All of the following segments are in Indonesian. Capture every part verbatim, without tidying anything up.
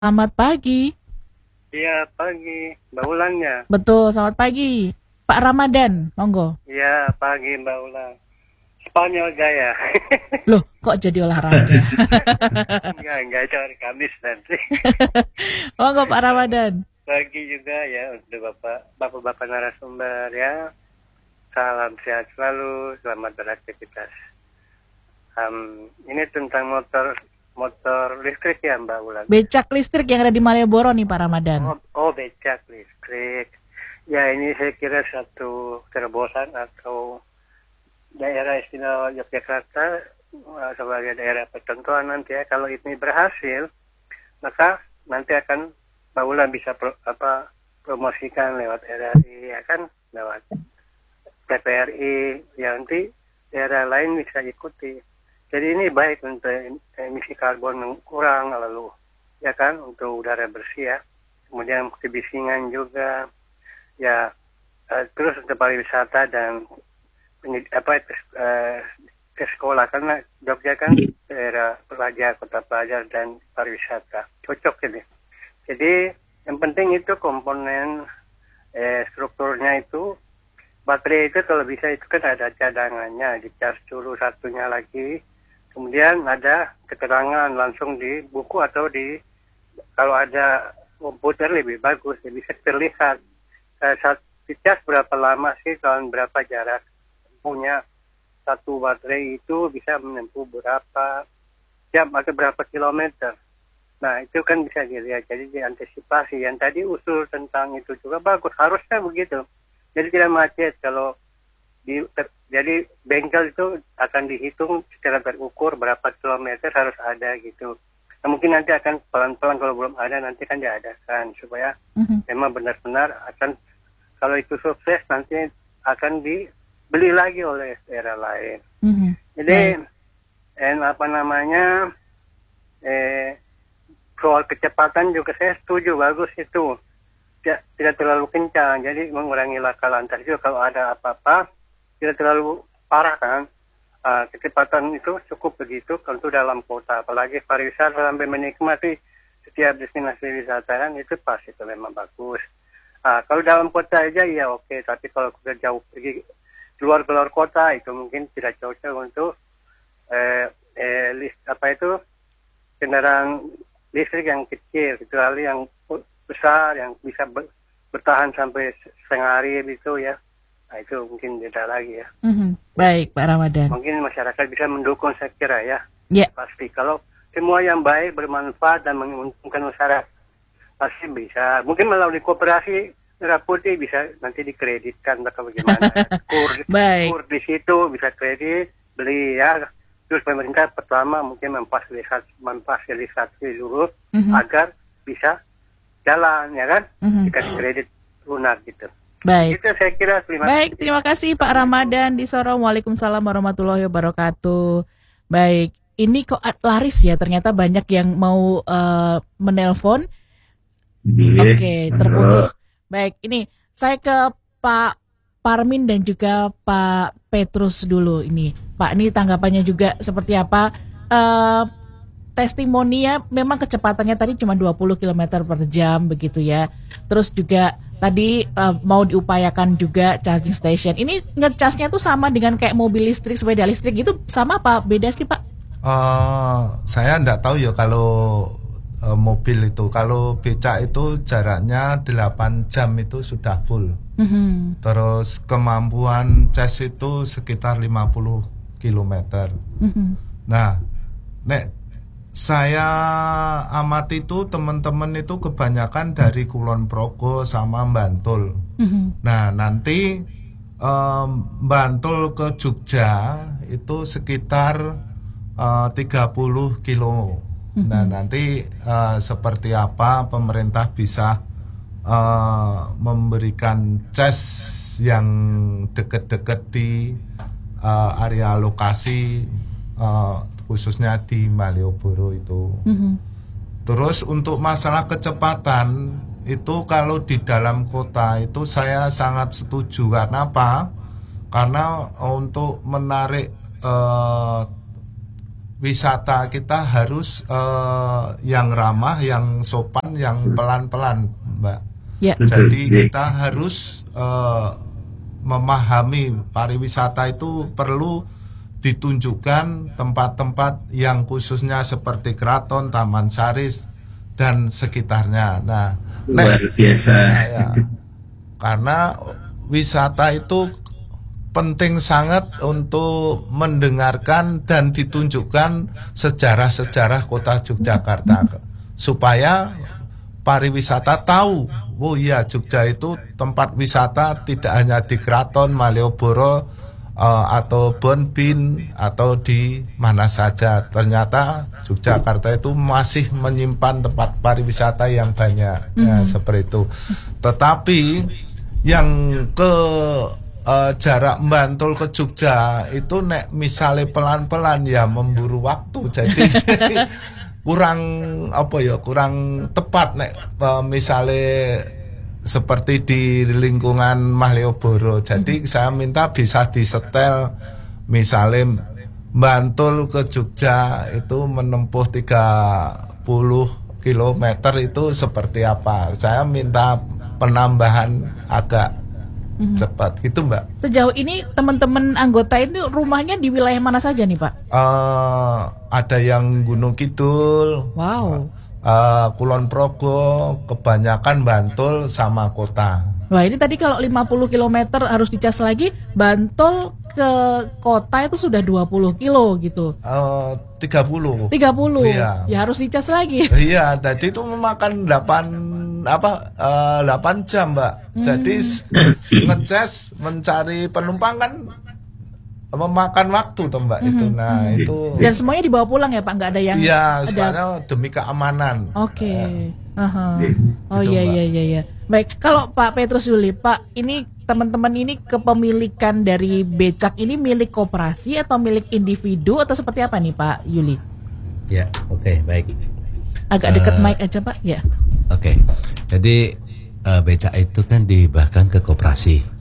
Selamat pagi. Iya, pagi. Mbak Ulannya. Betul, selamat pagi. Pak Ramadan, monggo. Iya, pagi Mbak Ulan. Spanyol Jaya. Loh, kok jadi olahraga? enggak, enggak itu hari Kamis nanti. Monggo Pak Ramadan. Pagi juga ya untuk Bapak, Bapak-bapak narasumber ya. Salam sehat selalu, selamat beraktivitas. Um, ini tentang motor motor listrik ya Mbak Ulan. Becak listrik yang ada di Malioboro nih Pak Ramadan. Oh, oh becak listrik. Ya ini saya kira satu terobosan atau daerah istimewa Yogyakarta uh, sebagai daerah percontohan nanti ya. Kalau ini berhasil, maka nanti akan Mbak Ulan bisa pro, apa promosikan lewat R R I ya kan, lewat T P R I, ya nanti daerah lain bisa ikuti. Jadi ini baik untuk emisi karbon yang kurang, lalu ya kan untuk udara bersih ya. Kemudian kebisingan juga ya, uh, terus untuk pariwisata dan apa itu uh, ke sekolah, karena Jogja kan daerah pelajar, kota pelajar dan pariwisata cocok ini. Jadi yang penting itu komponen eh, strukturnya itu baterai itu kalau bisa itu kan ada cadangannya, dicas dulu satunya lagi, kemudian ada keterangan langsung di buku atau di kalau ada komputer lebih bagus, lebih bisa terlihat eh, saat dicas berapa lama sih, tahun berapa jarak punya satu baterai itu bisa menempuh berapa jam atau berapa kilometer. Nah itu kan bisa dilihat, jadi diantisipasi. Yang tadi usul tentang itu juga bagus, harusnya begitu. Jadi tidak macet kalau di, ter, jadi bengkel itu akan dihitung secara terukur berapa kilometer harus ada gitu. Nah, mungkin nanti akan pelan-pelan, kalau belum ada nanti kan diadakan supaya mm-hmm. memang benar-benar akan, kalau itu sukses nanti akan di beli lagi oleh daerah lain. Mm-hmm. Jadi, yeah. eh, apa namanya, eh, soal kecepatan juga saya setuju, bagus itu. Tidak, tidak terlalu kencang, jadi mengurangi laka lantas juga kalau ada apa-apa, tidak terlalu parah kan. Uh, kecepatan itu cukup begitu kalau itu dalam kota, apalagi pariwisata sampai menikmati setiap destinasi wisata kan itu pas, itu memang bagus. Uh, kalau dalam kota aja ya oke, okay. Tapi kalau sudah jauh pergi keluar keluar kota itu mungkin tidak cocok untuk eh, eh, list, apa itu kendaraan listrik yang kecil, kecuali yang besar yang bisa ber, bertahan sampai setengah hari itu ya. Nah, itu mungkin beda lagi ya. Mm-hmm. Baik Pak Ramadan. Mungkin masyarakat bisa mendukung saya kira ya. Yeah. Pasti kalau semua yang baik bermanfaat dan menguntungkan masyarakat pasti bisa. Mungkin melalui koperasi Merah Putih bisa nanti dikreditkan atau bagaimana. Kur, kur di situ bisa kredit, beli ya. Terus pemerintah pertama mungkin memfasilitasi, memfasilitasi dulu mm-hmm. agar bisa jalan ya kan. Mm-hmm. Dikasih kredit lunak gitu. Baik. Itu saya kira. Terima Baik, kasih. terima kasih Pak Ramadan di Sorong. Waalaikumsalam warahmatullahi wabarakatuh. Baik, ini kok laris ya, ternyata banyak yang mau uh, menelpon. Oke, okay, terputus. Baik, ini saya ke Pak Parmin dan juga Pak Petrus dulu ini. Pak, ini tanggapannya juga seperti apa? Uh, testimoninya memang kecepatannya tadi cuma dua puluh kilometer per jam begitu ya. Terus juga tadi uh, mau diupayakan juga charging station. Ini ngecasnya tuh sama dengan kayak mobil listrik, sepeda listrik gitu, sama apa? Beda sih Pak? Uh, saya enggak tahu ya kalau uh, mobil itu. Kalau becak itu jaraknya delapan jam itu sudah full. Mm-hmm. Terus kemampuan cas itu sekitar lima puluh kilometer. Mm-hmm. Nah, nek saya amati itu teman-teman itu kebanyakan dari Kulon Progo sama Bantul. Mm-hmm. Nah nanti um, Bantul ke Jogja itu sekitar uh, tiga puluh kilo. Mm-hmm. Nah nanti uh, seperti apa pemerintah bisa uh, memberikan cas yang deket-deket di uh, area lokasi uh, khususnya di Malioboro itu. Mm-hmm. Terus untuk masalah kecepatan itu kalau di dalam kota itu saya sangat setuju. Karena apa? Karena untuk menarik eh, wisata kita harus uh, yang ramah, yang sopan, yang pelan-pelan, Mbak. Ya. Jadi kita harus uh, memahami pariwisata itu perlu ditunjukkan tempat-tempat yang khususnya seperti keraton, Taman Sari dan sekitarnya. Nah, luar biasa. Nah, ya, karena wisata itu penting sangat untuk mendengarkan dan ditunjukkan sejarah-sejarah kota Yogyakarta supaya pariwisata tahu, oh iya Jogja itu tempat wisata tidak hanya di Keraton, Malioboro, Uh, atau Bonbin atau di mana saja. Ternyata Yogyakarta itu masih menyimpan tempat pariwisata yang banyak, mm-hmm. ya, seperti itu. Tetapi yang ke uh, jarak Bantul ke Jogja itu nek misalnya pelan-pelan ya memburu waktu, jadi kurang apa ya kurang tepat nek uh, misalnya seperti di lingkungan Malioboro. Jadi hmm. saya minta bisa disetel misalnya Bantul ke Jogja itu menempuh tiga puluh kilometer itu seperti apa. Saya minta penambahan agak hmm. cepat gitu, Mbak. Sejauh ini teman-teman anggota itu rumahnya di wilayah mana saja nih, Pak? Uh, ada yang Gunung Kidul. Wow. Uh, Kulon Progo, kebanyakan Bantul sama kota. Wah, ini tadi kalau lima puluh kilometer harus dicas lagi, Bantul ke kota itu sudah dua puluh kilo gitu. Uh, tiga puluh. tiga puluh. Iya. Ya harus dicas lagi. Iya, tadi itu memakan delapan apa uh, delapan jam, Mbak. Hmm. Jadi ngecas mencari penumpang kan memakan waktu tuh, Mbak. Mm-hmm. Itu nah mm-hmm. itu dan semuanya dibawa pulang ya, Pak, nggak ada yang iya ada... sebenarnya demi keamanan. Oke. Okay. Ya. Uh-huh. Oh iya iya iya iya. Baik, kalau Pak Petrus Yuli, Pak, ini teman-teman ini kepemilikan dari becak ini milik koperasi atau milik individu atau seperti apa nih, Pak Yuli? Ya, oke, okay, baik. Agak dekat uh, mic aja, Pak. Ya. Oke. Okay. Jadi uh, becak itu kan dihibahkan ke koperasi,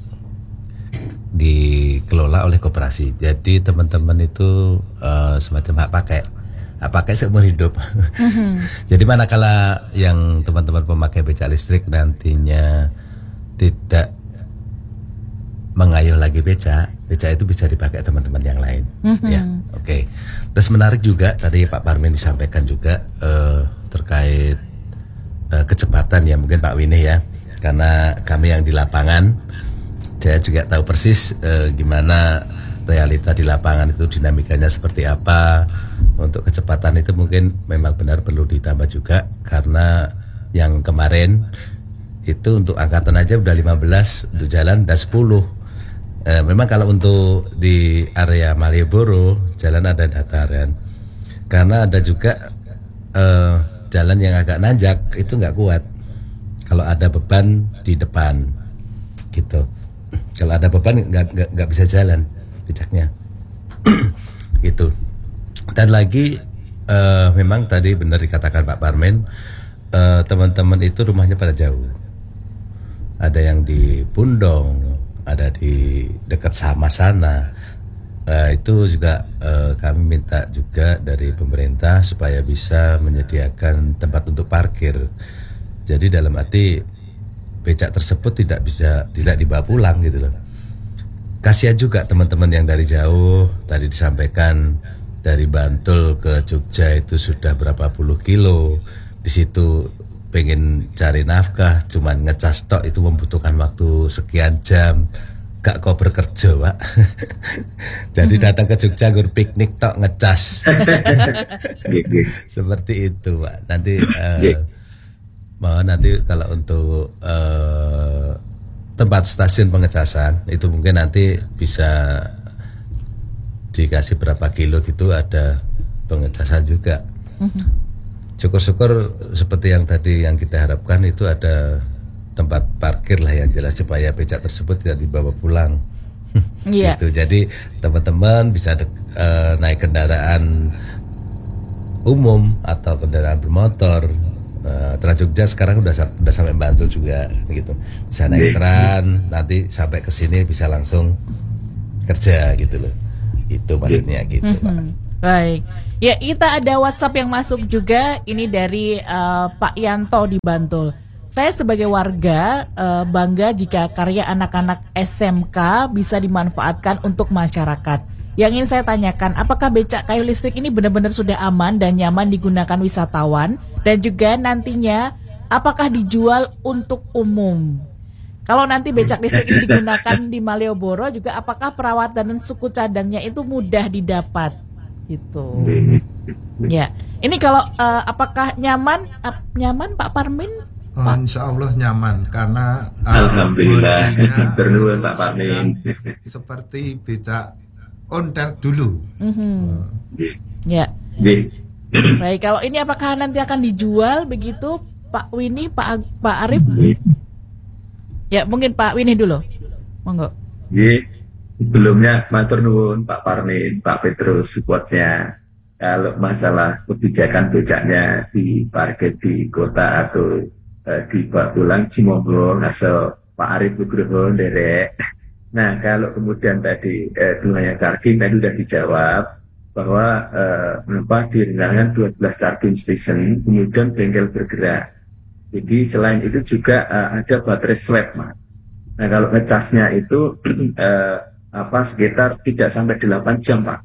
dikelola oleh koperasi. Jadi teman-teman itu uh, semacam hak pakai, hak pakai seumur hidup. Mm-hmm. Jadi manakala yang teman-teman pemakai becak listrik nantinya tidak mengayuh lagi becak, becak itu bisa dipakai teman-teman yang lain. Mm-hmm. Ya, oke. Okay. Terus menarik juga tadi Pak Parmin disampaikan juga uh, terkait uh, kecepatan ya, mungkin Pak Winnie ya, karena kami yang di lapangan. Saya juga tahu persis eh, gimana realita di lapangan itu dinamikanya seperti apa. Untuk kecepatan itu mungkin memang benar perlu ditambah juga, karena yang kemarin itu untuk angkatan aja udah lima belas, untuk jalan udah sepuluh. Eh, memang kalau untuk di area Malioboro jalan ada dataran, karena ada juga eh, jalan yang agak nanjak itu nggak kuat kalau ada beban di depan gitu. Kalau ada beban nggak nggak bisa jalan becaknya gitu. Dan lagi uh, memang tadi benar dikatakan Pak Parmen, uh, teman-teman itu rumahnya pada jauh. Ada yang di Pundong, ada di dekat sama sana. Uh, itu juga uh, kami minta juga dari pemerintah supaya bisa menyediakan tempat untuk parkir. Jadi dalam arti becak tersebut tidak bisa tidak dibawa pulang gitu loh. Kasihan juga teman-teman yang dari jauh, tadi disampaikan dari Bantul ke Jogja itu sudah berapa puluh kilo. Di situ pengen cari nafkah, cuman ngecas tok itu membutuhkan waktu sekian jam. Gak kau bekerja, Pak. Jadi datang ke Jogja gur piknik tok ngecas. Seperti itu, Pak. Nanti uh, mohon nanti kalau untuk uh, tempat stasiun pengecasan itu mungkin nanti bisa dikasih berapa kilo gitu, ada pengecasan juga. Mm-hmm. Syukur-syukur seperti yang tadi yang kita harapkan itu ada tempat parkir lah yang jelas supaya becak tersebut tidak dibawa pulang. Yeah. Gitu. Jadi teman-teman bisa de- uh, naik kendaraan umum atau kendaraan bermotor. Uh, Trans Jogja sekarang udah udah sampai Bantul juga gitu. Bisa naik tran, nanti sampai ke sini bisa langsung kerja gitu loh. Itu maksudnya gitu, mm-hmm. Pak. Baik. Ya, kita ada WhatsApp yang masuk juga. Ini dari uh, Pak Yanto di Bantul. Saya sebagai warga uh, bangga jika karya anak-anak S M K bisa dimanfaatkan untuk masyarakat. Yang ingin saya tanyakan, apakah becak kayu listrik ini benar-benar sudah aman dan nyaman digunakan wisatawan? Dan juga nantinya, apakah dijual untuk umum? Kalau nanti becak listrik ini digunakan di Malioboro juga, apakah perawatan dan suku cadangnya itu mudah didapat? Gitu. Ya, ini kalau uh, apakah nyaman? Uh, nyaman Pak Parmin? Oh, insya Allah nyaman karena uh, Alhamdulillah. bodinya Ternuhun itu Pak Parmin. sudah seperti becak ontel dulu. Mm-hmm. Ya. Nggih. Baik, kalau ini apakah nanti akan dijual begitu, Pak Winnie, Pak Ag- Pak Arif? Ya, mungkin Pak Winnie dulu. Monggo. Nggih. Sebelumnya matur nuwun Pak Parmin, Pak Petrus supportnya. Kalau masalah kebijakan becaknya diparkir di kota atau eh, di Babulan, Simonggo, asal Pak Arif Nugroho derek. Nah, kalau kemudian tadi eh, dunia charging tadi sudah dijawab bahwa eh, mengapa direncanakan dua belas charging station, kemudian bengkel bergerak. Jadi selain itu juga eh, ada baterai swab, Mas. Nah, kalau ngecasnya itu eh, apa sekitar tidak sampai delapan jam, Pak.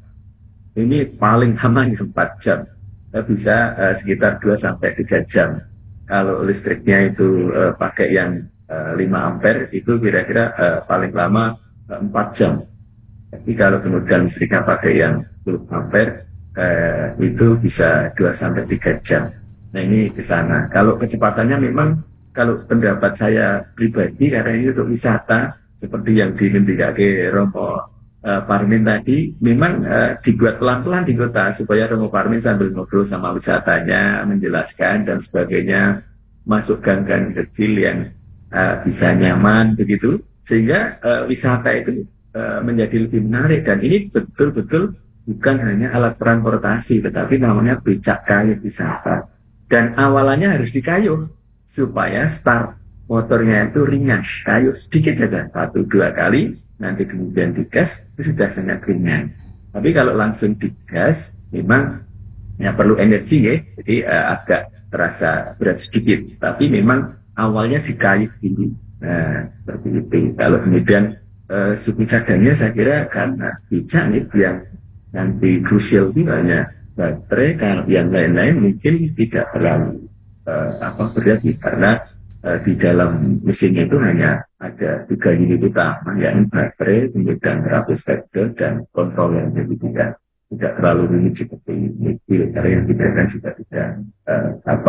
Ini paling lama empat jam. Eh, bisa eh, sekitar dua sampai tiga jam. Kalau listriknya itu eh, pakai yang eh, lima ampere itu kira-kira eh, paling lama eh, empat jam. Tapi kalau kemudian listriknya pakai yang sepuluh ampere eh, itu bisa dua sampai tiga jam. Nah, ini ke sana. Kalau kecepatannya memang kalau pendapat saya pribadi karena ini untuk wisata seperti yang dimimpikan Romo uh, Parmin tadi, memang uh, dibuat pelan-pelan di kota supaya Romo Parmin sambil ngobrol sama wisatanya, menjelaskan dan sebagainya, masuk gang-gang kecil yang uh, bisa nyaman begitu, sehingga uh, wisata itu uh, menjadi lebih menarik. Dan ini betul-betul bukan hanya alat transportasi, tetapi namanya becak kayu wisata. Dan awalannya harus dikayuh supaya start motornya itu ringan, kayu sedikit saja, satu dua kali, nanti kemudian digas, itu sudah sangat ringan. Tapi kalau langsung digas, memang ya perlu energi ya, jadi uh, agak terasa berat sedikit. Tapi memang awalnya dikayuh dulu. Nah, seperti itu. Kalau kemudian uh, suku cadangnya saya kira karena becak nih yang nanti krusial itu hanya baterai, kalau yang lain-lain mungkin tidak terlalu uh, apa berat nih, karena di dalam mesinnya itu hanya ada tiga unit utama, yakni baterai, kemudian rapid factor dan controller. Jadi tidak tidak terlalu rumit seperti mobil, karena yang tidak kan juga tidak uh, apa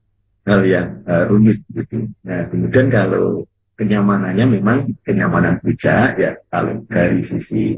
hal yang uh, rumit gitu. Nah, kemudian kalau kenyamanannya memang kenyamanan becak ya, kalau dari sisi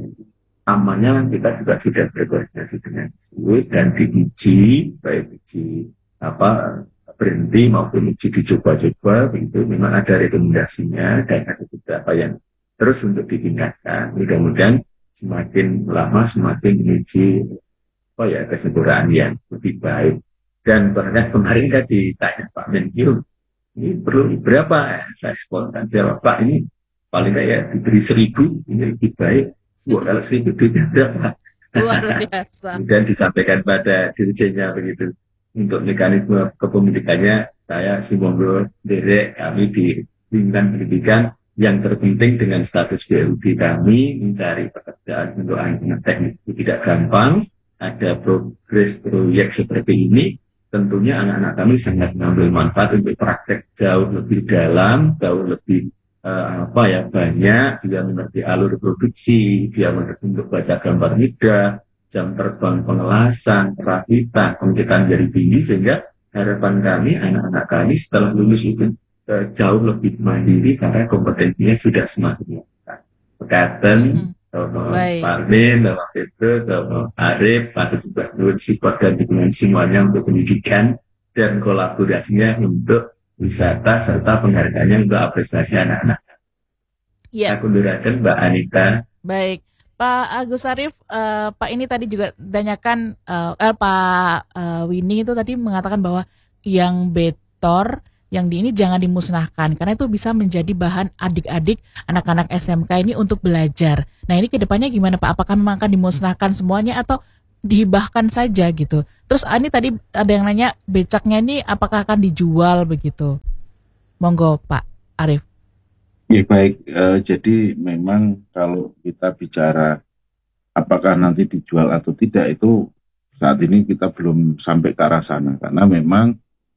amannya kita juga sudah berkoordinasi dengan Sud dan diuji, baik uji apa berhenti maupun uji dicoba-coba, itu memang ada rekomendasinya dan ada beberapa yang terus untuk ditingkatkan. Mudah-mudahan semakin lama semakin menuju oh ya kesempurnaan yang lebih baik. Dan bahkan kemarin kan ditanya Pak Menkyu, ini perlu berapa? Saya spontan jawab, Pak, ini paling kayak diberi seribu, ini lebih baik. Wah, kalau seribu duitnya berapa? Luar biasa. Dan disampaikan pada dirjennya begitu. Untuk mekanisme kepemilikannya, saya Simonggo derek kami di lingkungan pendidikan. Yang terpenting dengan status B U D kami mencari pekerjaan untuk anak teknik itu tidak gampang. Ada progres proyek seperti ini, tentunya anak-anak kami sangat mengambil manfaat untuk praktek jauh lebih dalam, jauh lebih uh, apa ya banyak. Dia mengerti alur produksi, dia mengerti untuk baca gambar mudah, jam terbang pengelasan, perakitan, pengkitan dari tinggi, sehingga harapan kami anak-anak kami setelah lulus itu uh, jauh lebih mandiri karena kompetensinya sudah semakin meningkat. Pekaten, Tomo Parmin, Tomo Pedro, Tomo Arif, pada juga menurut support dan dukungan semuanya untuk pendidikan dan kolaborasinya untuk wisata serta penghargaannya untuk apresiasi anak-anak. Ya. Aku nurahkan Mbak Anita. Baik. Pak Agus Arif, uh, Pak ini tadi juga tanyakan, uh, eh, Pak uh, Winnie itu tadi mengatakan bahwa yang betor, yang di ini jangan dimusnahkan, karena itu bisa menjadi bahan adik-adik anak-anak S M K ini untuk belajar. Nah, ini kedepannya gimana Pak? Apakah memang akan dimusnahkan semuanya atau dihibahkan saja gitu. Terus ah, ini tadi ada yang nanya becaknya ini apakah akan dijual begitu? Monggo Pak Arief. Ya baik, eh, jadi memang kalau kita bicara apakah nanti dijual atau tidak itu saat ini kita belum sampai ke arah sana karena memang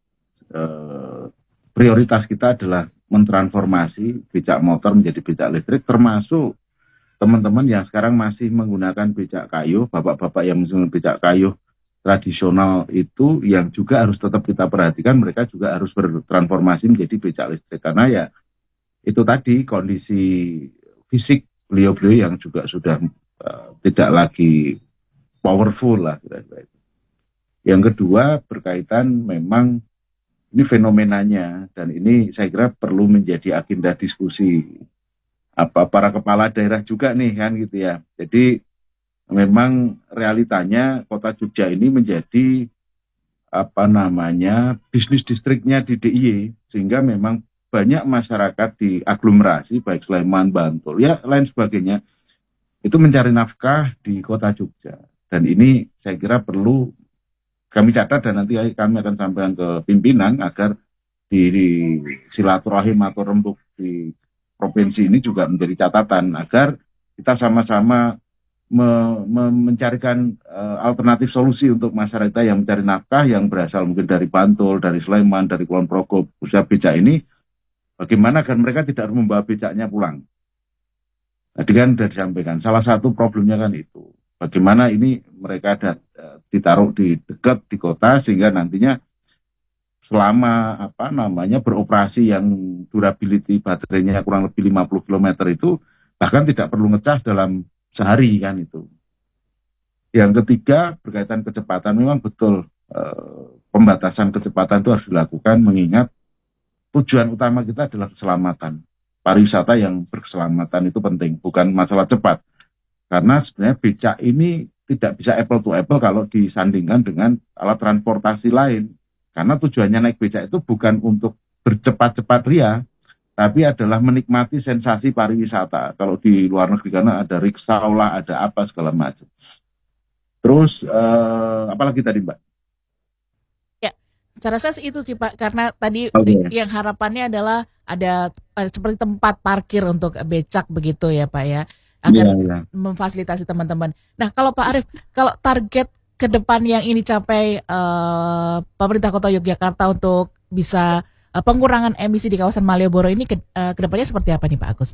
eh, prioritas kita adalah mentransformasi becak motor menjadi becak listrik, termasuk teman-teman yang sekarang masih menggunakan becak kayu, bapak-bapak yang menggunakan becak kayu tradisional itu yang juga harus tetap kita perhatikan, mereka juga harus bertransformasi menjadi becak listrik karena ya itu tadi kondisi fisik beliau-beliau yang juga sudah uh, tidak lagi powerful lah kira-kira. Yang kedua berkaitan memang ini fenomenanya dan ini saya kira perlu menjadi agenda diskusi apa para kepala daerah juga nih kan gitu ya. Jadi memang realitanya Kota Jogja ini menjadi apa namanya bisnis distriknya di D I Y sehingga memang banyak masyarakat di aglomerasi baik Sleman, Bantul ya lain sebagainya itu mencari nafkah di Kota Jogja dan ini saya kira perlu kami catat dan nanti kami akan sampaikan ke pimpinan agar di, di silaturahim atau rembuk di provinsi ini juga menjadi catatan agar kita sama-sama me, me, mencarikan uh, alternatif solusi untuk masyarakat yang mencari nafkah yang berasal mungkin dari Bantul, dari Sleman, dari Kulon Progo, usaha becak ini bagaimana agar mereka tidak harus membawa becaknya pulang. Tadi kan sudah disampaikan salah satu problemnya kan itu bagaimana ini mereka ada uh, ditaruh di dekat di kota sehingga nantinya selama apa namanya beroperasi yang durability baterainya kurang lebih lima puluh kilometer itu bahkan tidak perlu ngecas dalam sehari kan itu. Yang ketiga berkaitan kecepatan memang betul eh, pembatasan kecepatan itu harus dilakukan mengingat tujuan utama kita adalah keselamatan. Pariwisata yang berkeselamatan itu penting bukan masalah cepat. Karena sebenarnya becak ini tidak bisa apple to apple kalau disandingkan dengan alat transportasi lain. Karena tujuannya naik becak itu bukan untuk bercepat-cepat ria, tapi adalah menikmati sensasi pariwisata. Kalau di luar negeri karena ada riksau lah, ada apa segala macam. Terus, eh, apalagi tadi Mbak? Ya, secara saya itu sih Pak, karena tadi Okay. yang harapannya adalah ada eh, seperti tempat parkir untuk becak begitu ya Pak ya, agar Iya, iya. memfasilitasi teman-teman. Nah kalau Pak Arief, kalau target ke depan yang ini capai eh, pemerintah Kota Yogyakarta untuk bisa eh, pengurangan emisi di kawasan Malioboro ini ke, eh, ke depannya seperti apa nih Pak Agus?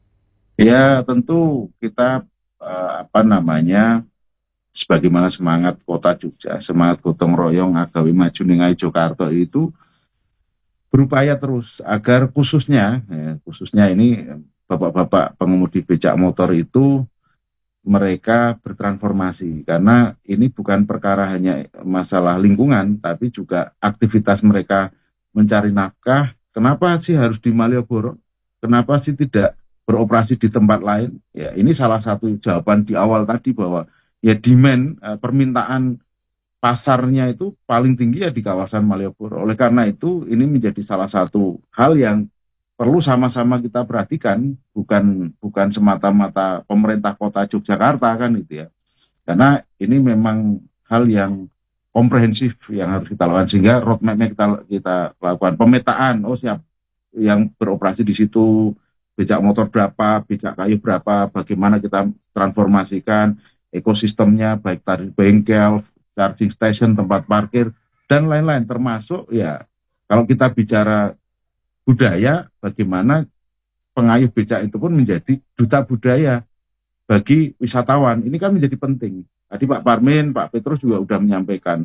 Ya tentu kita eh, apa namanya sebagaimana semangat Kota Jogja, semangat gotong royong agawi maju ning Jakarta itu berupaya terus agar khususnya ya, khususnya ini bapak-bapak pengemudi becak motor itu mereka bertransformasi karena ini bukan perkara hanya masalah lingkungan tapi juga aktivitas mereka mencari nafkah. Kenapa sih harus di Malioboro? Kenapa sih tidak beroperasi di tempat lain? Ya ini salah satu jawaban di awal tadi bahwa ya demand eh, permintaan pasarnya itu paling tinggi ya di kawasan Malioboro. Oleh karena itu ini menjadi salah satu hal yang perlu sama-sama kita perhatikan, bukan bukan semata-mata pemerintah Kota Yogyakarta kan itu ya. Karena ini memang hal yang komprehensif yang harus kita lakukan sehingga roadmap-nya kita kita lakukan pemetaan. Oh siap yang beroperasi di situ becak motor berapa, becak kayu berapa, bagaimana kita transformasikan ekosistemnya baik tadi bengkel, charging station, tempat parkir dan lain-lain termasuk ya kalau kita bicara budaya, bagaimana pengayuh becak itu pun menjadi duta budaya bagi wisatawan. Ini kan menjadi penting. Tadi Pak Parmin, Pak Petrus juga sudah menyampaikan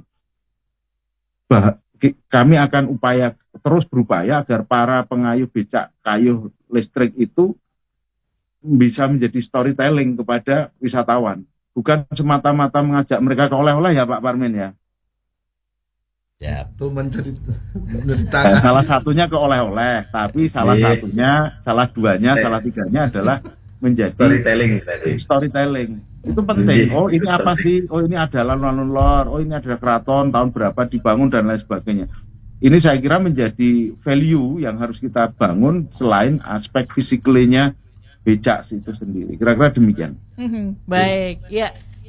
bahwa kami akan upaya terus berupaya agar para pengayuh becak kayu listrik itu bisa menjadi storytelling kepada wisatawan. Bukan semata-mata mengajak mereka ke oleh-oleh ya Pak Parmin ya. Ya. Itu mencerit, Nah, menceritakan. salah satunya ke oleh-oleh, tapi salah Iya. satunya, salah duanya, salah tiganya adalah menjadi Storytelling tadi. storytelling. Itu penting. Iya, Oh ini itu apa penting. sih? Oh ini ada alun-alun lor. Oh ini ada keraton tahun berapa dibangun dan lain sebagainya. Ini saya kira menjadi value yang harus kita bangun selain aspek fisiklinya becak itu sendiri. Kira-kira demikian. Mhm, baik, ya.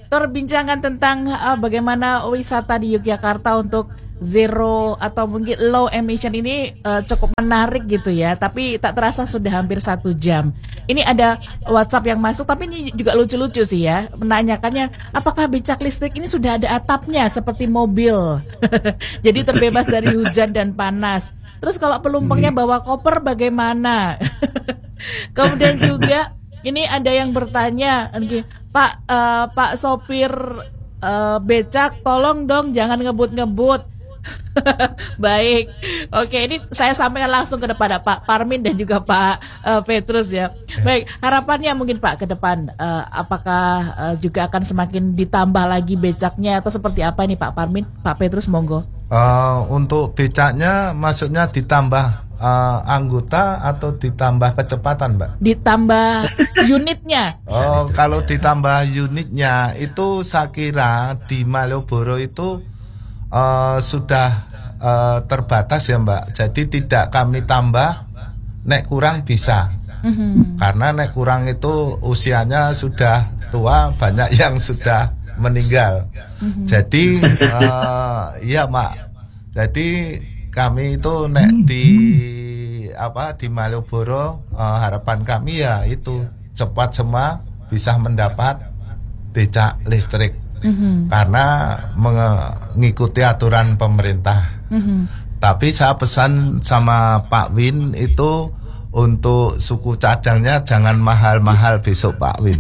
perbincangan tentang uh, bagaimana wisata di Yogyakarta untuk zero atau mungkin low emission ini uh, cukup menarik gitu ya. Tapi tak terasa sudah hampir satu jam. Ini ada WhatsApp yang masuk, tapi ini juga lucu-lucu sih ya. Menanyakannya, apakah becak listrik ini sudah ada atapnya seperti mobil? Jadi terbebas dari hujan dan panas. Terus kalau penumpangnya bawa koper bagaimana? Kemudian juga ini ada yang bertanya, Pak uh, Pak sopir uh, becak, tolong dong jangan ngebut-ngebut. Baik, oke, ini saya sampaikan langsung ke depan Pak Parmin dan juga Pak uh, Petrus ya. Baik, harapannya mungkin Pak ke depan, uh, apakah uh, juga akan semakin ditambah lagi becaknya atau seperti apa nih Pak Parmin, Pak Petrus, monggo. Uh, untuk becaknya maksudnya ditambah uh, anggota atau ditambah kecepatan, Mbak? Ditambah unitnya. Oh, kalau ditambah unitnya itu saya kira di Malioboro itu uh, sudah uh, terbatas ya, Mbak. Jadi tidak kami tambah, nek kurang bisa. Mm-hmm. Karena nek kurang itu usianya sudah tua, banyak yang sudah meninggal. Mm-hmm. Jadi uh, iya, Mak. Jadi kami itu nek di apa di Malioboro, uh, harapan kami ya itu cepat semua bisa mendapat becak listrik. Mm-hmm. Karena mengikuti aturan pemerintah. Mm-hmm. Tapi saya pesan sama Pak Win itu untuk suku cadangnya jangan mahal-mahal besok Pak Win.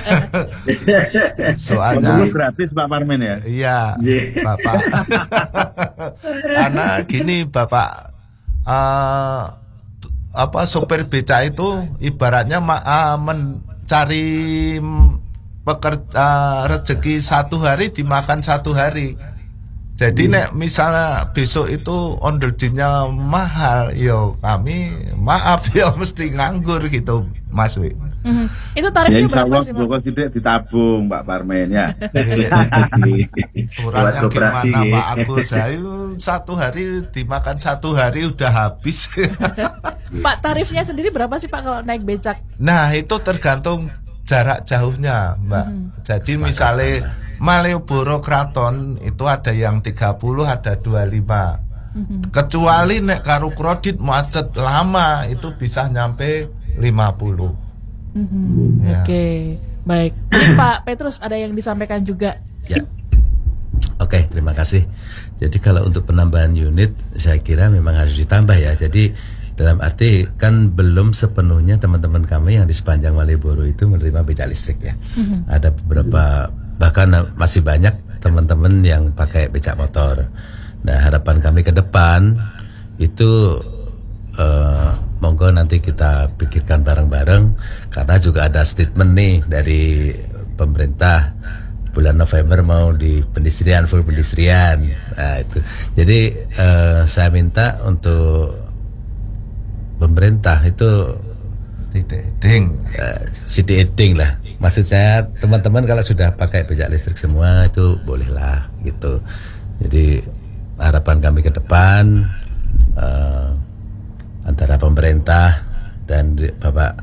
Soalnya gratis Pak Parmin ya. Iya, Bapak. Karena gini Bapak, uh, apa sopir becak itu ibaratnya uh, mencari pekerja uh, rezeki satu hari dimakan satu hari. Jadi hmm. nek misalnya besok itu ondel-ondelnya mahal, yo kami maaf yo mesti nganggur gitu, Mas Wi. Mm-hmm. Itu tarifnya ya, berapa sih, Pak? Pokoknya sidik ditabung, Pak Parmin ya. Kurangnya gimana Pak Agus? Ayo satu hari dimakan satu hari udah habis. Pak, tarifnya sendiri berapa sih Pak kalau naik becak? Nah itu tergantung jarak jauhnya, Mbak. Mm-hmm. Jadi misalnya Malioboro Kraton itu ada yang tiga puluh, ada dua puluh lima. Mm-hmm. Kecuali nek karo Krodit macet lama itu bisa nyampe lima puluh. Mm-hmm. Ya. Oke, okay. Baik. Ini Pak Petrus ada yang disampaikan juga. Ya. Oke, okay, terima kasih. Jadi kalau untuk penambahan unit saya kira memang harus ditambah ya. Jadi dalam arti kan belum sepenuhnya teman-teman kami yang di sepanjang Malioboro itu menerima becak listrik ya. Mm-hmm. Ada beberapa, bahkan masih banyak teman-teman yang pakai becak motor. Nah harapan kami ke depan itu uh, monggo nanti kita pikirkan bareng-bareng, karena juga ada statement nih dari pemerintah bulan November mau di pendistrian, full pendistrian. Nah itu, jadi uh, saya minta untuk pemerintah itu Sideding uh, sideding lah. Maksud saya teman-teman kalau sudah pakai becak listrik semua itu bolehlah gitu. Jadi harapan kami ke depan uh, antara pemerintah dan Bapak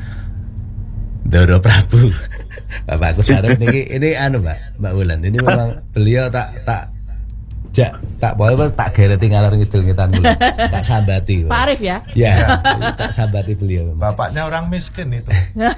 Doro Prabu, Bapak Agus Arif ini, ini anu Mbak, Mbak Wulan, ini memang beliau tak tak Jak, tak boleh tak gereti ngalor ngidul ngetan dulu. Tak sambati. Pak Arif ya? Ya, tak sambati beliau. Bapaknya orang miskin itu.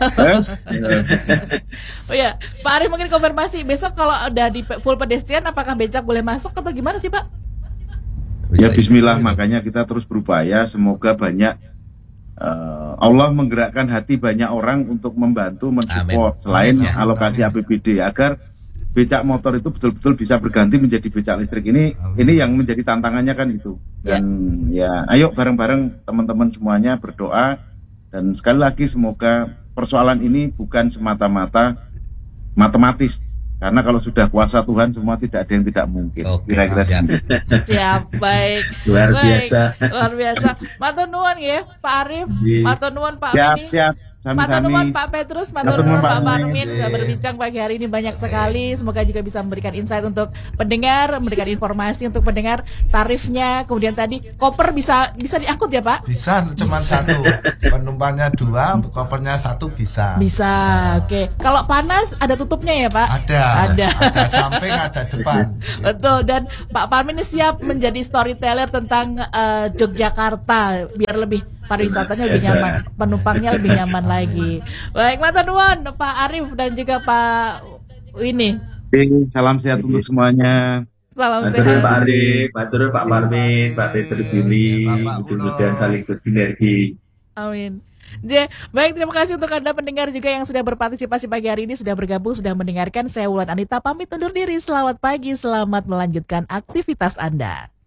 Oh ya, Pak Arif mungkin konfirmasi besok kalau udah di full pedestrian apakah becak boleh masuk atau gimana sih Pak? Ya bismillah, makanya kita terus berupaya, semoga banyak uh, Allah menggerakkan hati banyak orang untuk membantu mensupport selain Amin. alokasi Amin. A P B D agar becak motor itu betul-betul bisa berganti menjadi becak listrik. Ini Amin. ini yang menjadi tantangannya kan itu. Dan ya, ya ayo bareng-bareng teman-teman semuanya berdoa, dan sekali lagi semoga persoalan ini bukan semata-mata matematis, karena kalau sudah kuasa Tuhan semua tidak ada yang tidak mungkin. Oke, kira-kira siap. Siap, baik. Luar baik. biasa. Luar biasa. Matur nuwun ya Pak Arif, matur nuwun Pak Siap, Wini. siap. sami-sami. nuwun Pak Petrus, matur Matur nuwun, nuwun Pak Pak Parmin Parmin. sudah berbincang pagi hari ini banyak sekali. Semoga juga bisa memberikan insight untuk pendengar, memberikan informasi untuk pendengar tarifnya. Kemudian tadi koper bisa bisa diangkut ya Pak? Bisa cuma satu, penumpangnya dua, kopernya satu bisa. Bisa. Oke. Kalau panas ada tutupnya ya Pak? Ada, Ada. ada samping, ada depan. Betul, dan Pak Parmin ini siap menjadi storyteller tentang eh, Yogyakarta biar lebih pariwisatanya lebih Biasa. nyaman, penumpangnya lebih nyaman lagi. Baik, matur nuwun Pak Arif dan juga Pak Winnie. Oke, salam sehat untuk semuanya. Salam Matur nuwun Pak sehat. Arif, matur nuwun Pak Parmin, Pak Petrus ini, Pak mudah-mudahan Uno. saling bersinergi. Amin. J, baik, terima kasih untuk Anda pendengar juga yang sudah berpartisipasi pagi hari ini, sudah bergabung, sudah mendengarkan. Saya Wulan Anita pamit undur diri. Selamat pagi, selamat melanjutkan aktivitas Anda.